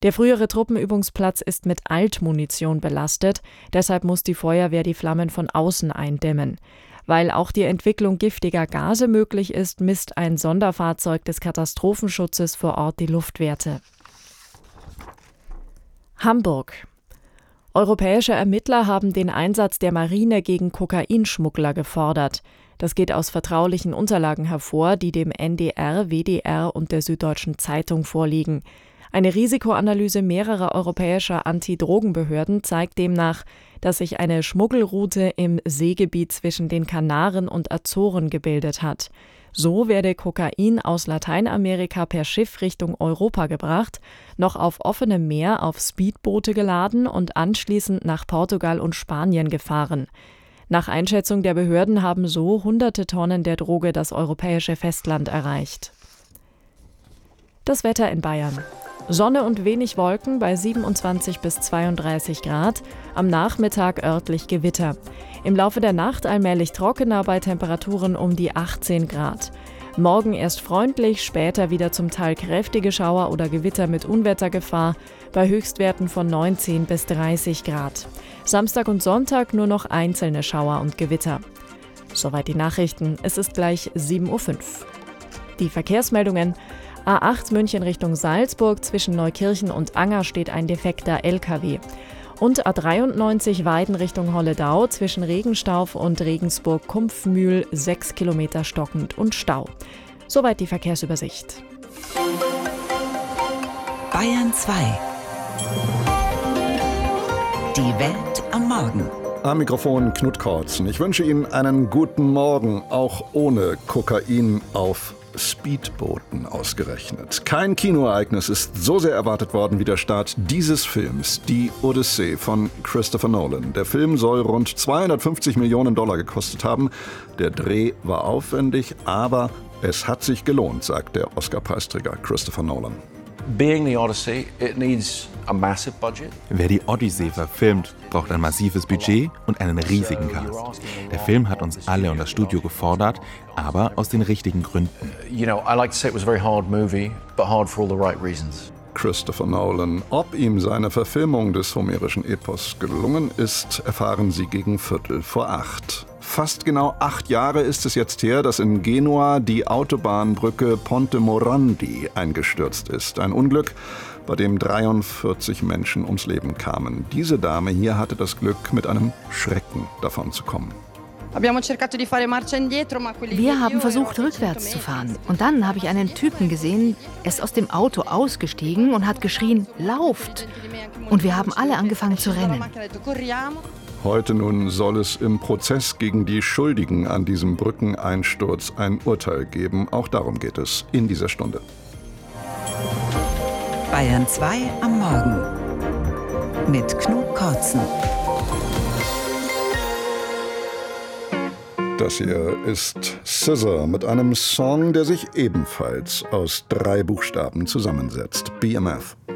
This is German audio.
Der frühere Truppenübungsplatz ist mit Altmunition belastet, deshalb muss die Feuerwehr die Flammen von außen eindämmen. Weil auch die Entwicklung giftiger Gase möglich ist, misst ein Sonderfahrzeug des Katastrophenschutzes vor Ort die Luftwerte. Hamburg. Europäische Ermittler haben den Einsatz der Marine gegen Kokainschmuggler gefordert. Das geht aus vertraulichen Unterlagen hervor, die dem NDR, WDR und der Süddeutschen Zeitung vorliegen. Eine Risikoanalyse mehrerer europäischer Antidrogenbehörden zeigt demnach, dass sich eine Schmuggelroute im Seegebiet zwischen den Kanaren und Azoren gebildet hat. So werde Kokain aus Lateinamerika per Schiff Richtung Europa gebracht, noch auf offenem Meer auf Speedboote geladen und anschließend nach Portugal und Spanien gefahren. Nach Einschätzung der Behörden haben so hunderte Tonnen der Droge das europäische Festland erreicht. Das Wetter in Bayern. Sonne und wenig Wolken bei 27 bis 32 Grad, am Nachmittag örtlich Gewitter. Im Laufe der Nacht allmählich trockener bei Temperaturen um die 18 Grad. Morgen erst freundlich, später wieder zum Teil kräftige Schauer oder Gewitter mit Unwettergefahr bei Höchstwerten von 19 bis 30 Grad. Samstag und Sonntag nur noch einzelne Schauer und Gewitter. Soweit die Nachrichten, es ist gleich 7:05 Uhr. Die Verkehrsmeldungen: A8 München Richtung Salzburg, zwischen Neukirchen und Anger steht ein defekter LKW. Und A93 Weiden Richtung Holledau, zwischen Regenstauf und Regensburg-Kumpfmühl 6 Kilometer stockend und Stau. Soweit die Verkehrsübersicht. Bayern 2. Die Welt am Morgen. Am Mikrofon Knut Kortzen. Ich wünsche Ihnen einen guten Morgen, auch ohne Kokain auf Speedbooten ausgerechnet. Kein Kinoereignis ist so sehr erwartet worden wie der Start dieses Films, Die Odyssee von Christopher Nolan. Der Film soll rund 250 Millionen Dollar gekostet haben. Der Dreh war aufwendig, aber es hat sich gelohnt, sagt der Oscar-Preisträger Christopher Nolan. Being the Odyssey, it needs a massive budget. Wer die Odyssee verfilmt, braucht ein massives Budget und einen riesigen Cast. Der Film hat uns alle und das Studio gefordert, aber aus den richtigen Gründen. You know, I like to say it was a very hard movie, but hard for all the right reasons. Christopher Nolan. Ob ihm seine Verfilmung des homerischen Epos gelungen ist, erfahren Sie gegen 7:45. Fast genau 8 Jahre ist es jetzt her, dass in Genua die Autobahnbrücke Ponte Morandi eingestürzt ist. Ein Unglück, bei dem 43 Menschen ums Leben kamen. Diese Dame hier hatte das Glück, mit einem Schrecken davonzukommen. Wir haben versucht, rückwärts zu fahren. Und dann habe ich einen Typen gesehen, er ist aus dem Auto ausgestiegen und hat geschrien, lauft! Und wir haben alle angefangen zu rennen. Heute nun soll es im Prozess gegen die Schuldigen an diesem Brückeneinsturz ein Urteil geben. Auch darum geht es in dieser Stunde. Bayern 2 am Morgen mit Knut Kortzen. Das hier ist SZA mit einem Song, der sich ebenfalls aus 3 Buchstaben zusammensetzt. BMF.